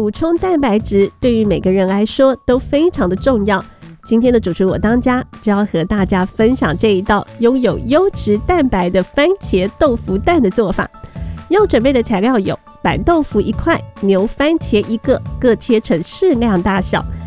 补充蛋白质对于每个人来说都非常的重要。今天的主厨我当家就要和大家分享这一道拥有优质蛋白的番茄豆腐蛋的做法。要准备的材料有板豆腐1块、牛番茄1个，各切成适量大小，